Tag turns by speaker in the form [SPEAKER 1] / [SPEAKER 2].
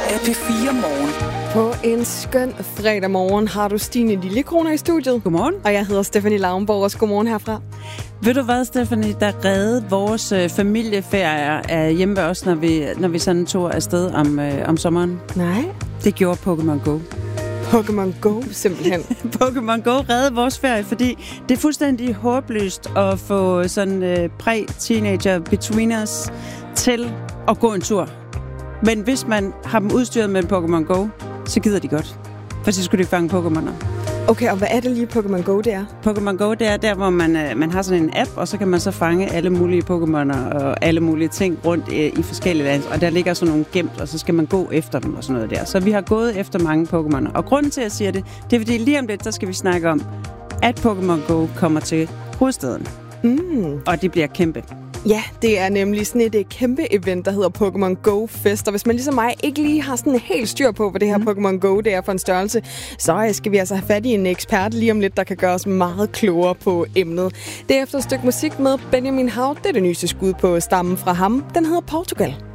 [SPEAKER 1] af P4 Morgen.
[SPEAKER 2] På en skøn fredag morgen har du Stine Lillekroner i studiet.
[SPEAKER 3] Godmorgen.
[SPEAKER 2] Og jeg hedder Stephanie Lauenborg, også godmorgen herfra.
[SPEAKER 3] Ved du hvad, Stephanie, der reddede vores familieferier af hjemme ved os, når vi sådan tog afsted om sommeren?
[SPEAKER 2] Nej.
[SPEAKER 3] Det gjorde Pokémon Go.
[SPEAKER 2] Pokémon Go, simpelthen.
[SPEAKER 3] Pokémon Go reddede vores ferie, fordi det er fuldstændig håbløst at få sådan præ-teenager between us til at gå en tur. Men hvis man har dem udstyret med Pokémon Go, så gider de godt. For så skulle de fange Pokémoner.
[SPEAKER 2] Okay, og hvad er det lige Pokémon Go, det er?
[SPEAKER 3] Pokémon Go, det er der, hvor man har sådan en app, og så kan man så fange alle mulige Pokémoner og alle mulige ting rundt i forskellige lande. Og der ligger sådan nogle gemt, og så skal man gå efter dem og sådan noget der. Så vi har gået efter mange Pokémoner. Og grunden til, at jeg siger det, det er fordi lige om lidt, der skal vi snakke om, at Pokémon Go kommer til hovedstaden. Og det bliver kæmpe.
[SPEAKER 2] Ja, det er nemlig sådan et kæmpe event, der hedder Pokémon Go Fest. Og hvis man ligesom mig ikke lige har sådan helt styr på, hvad det her Pokémon Go det er for en størrelse, så skal vi altså have fat i en ekspert lige om lidt, der kan gøre os meget klogere på emnet. Det er efter et stykke musik med Benjamin Hav. Det er det nyeste skud på stammen fra ham. Den hedder Portugal.